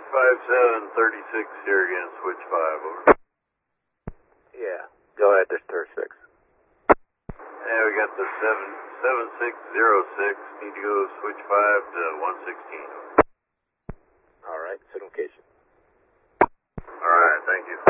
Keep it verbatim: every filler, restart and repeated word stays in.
five seven thirty-six here again, switch five, over. Yeah, go ahead, there's thirty-six. Yeah, we got the seven seven six zero six. Need to go switch five to one sixteen. All right, signal location. All right, thank you.